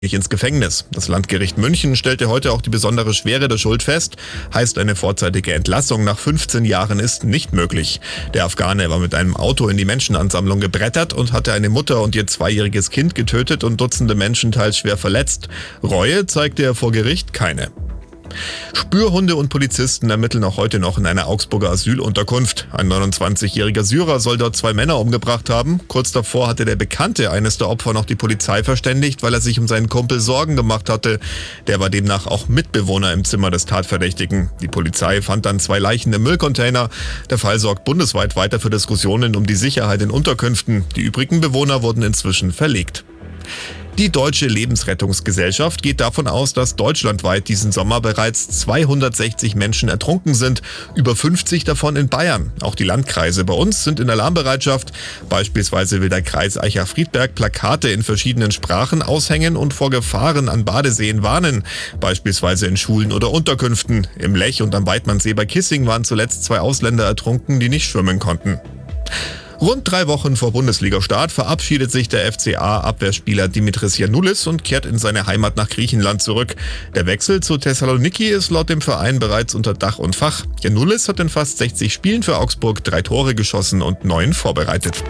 ins Gefängnis. Das Landgericht München stellte heute auch die besondere Schwere der Schuld fest. Heißt, eine vorzeitige Entlassung nach 15 Jahren ist nicht möglich. Der Afghane war mit einem Auto in die Menschenansammlung gebrettert und hatte eine Mutter und ihr 2-jähriges Kind getötet und Dutzende Menschen teils schwer verletzt. Reue zeigte er vor Gericht keine. Spürhunde und Polizisten ermitteln auch heute noch in einer Augsburger Asylunterkunft. Ein 29-jähriger Syrer soll dort 2 Männer umgebracht haben. Kurz davor hatte der Bekannte eines der Opfer noch die Polizei verständigt, weil er sich um seinen Kumpel Sorgen gemacht hatte. Der war demnach auch Mitbewohner im Zimmer des Tatverdächtigen. Die Polizei fand dann 2 Leichen im Müllcontainer. Der Fall sorgt bundesweit weiter für Diskussionen um die Sicherheit in Unterkünften. Die übrigen Bewohner wurden inzwischen verlegt. Die Deutsche Lebensrettungsgesellschaft geht davon aus, dass deutschlandweit diesen Sommer bereits 260 Menschen ertrunken sind, über 50 davon in Bayern. Auch die Landkreise bei uns sind in Alarmbereitschaft. Beispielsweise will der Kreis Aicha-Friedberg Plakate in verschiedenen Sprachen aushängen und vor Gefahren an Badeseen warnen, beispielsweise in Schulen oder Unterkünften. Im Lech und am Weidmannsee bei Kissing waren zuletzt 2 Ausländer ertrunken, die nicht schwimmen konnten. Rund 3 Wochen vor Bundesliga-Start verabschiedet sich der FCA-Abwehrspieler Dimitris Giannoulis und kehrt in seine Heimat nach Griechenland zurück. Der Wechsel zu Thessaloniki ist laut dem Verein bereits unter Dach und Fach. Giannoulis hat in fast 60 Spielen für Augsburg 3 Tore geschossen und 9 vorbereitet.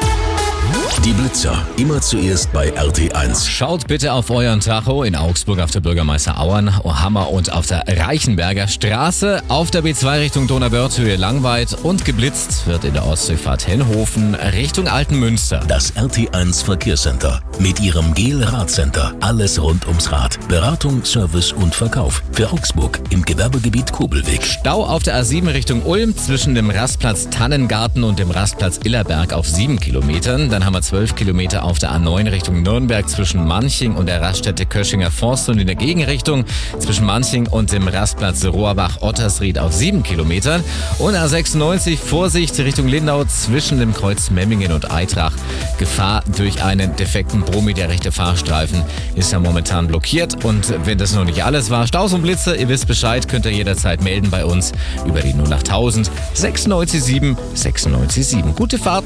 Die Blitzer, immer zuerst bei RT1. Schaut bitte auf euren Tacho in Augsburg auf der Bürgermeister Auernhammer und auf der Reichenberger Straße. Auf der B2 Richtung Donauwörthhöhe Langweid und geblitzt wird in der Ostseefahrt Hennhofen Richtung Altenmünster. Das RT1 Verkehrscenter mit ihrem GEL-Radcenter. Alles rund ums Rad. Beratung, Service und Verkauf. Für Augsburg im Gewerbegebiet Kobelweg. Stau auf der A7 Richtung Ulm zwischen dem Rastplatz Tannengarten und dem Rastplatz Illerberg auf 7 Kilometern. Dann haben wir 12 Kilometer auf der A9 Richtung Nürnberg zwischen Manching und der Raststätte Köschinger Forst und in der Gegenrichtung zwischen Manching und dem Rastplatz Rohrbach-Ottersried auf 7 Kilometern. Und A96 Vorsicht Richtung Lindau zwischen dem Kreuz Memmingen und Eitrach. Gefahr durch einen defekten Brummi, der rechte Fahrstreifen ist ja momentan blockiert. Und wenn das noch nicht alles war, Staus und Blitze, ihr wisst Bescheid, könnt ihr jederzeit melden bei uns über die 08000 967 967. Gute Fahrt!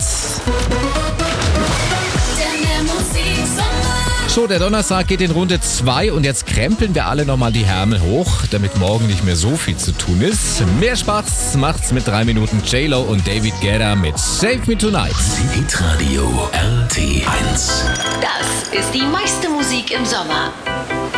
So, der Donnerstag geht in Runde 2 und jetzt krempeln wir alle nochmal die Ärmel hoch, damit morgen nicht mehr so viel zu tun ist. Mehr Spaß macht's mit 3 Minuten J-Lo und David Guetta mit Save Me Tonight. Hitradio RT1. Das ist die meiste Musik im Sommer.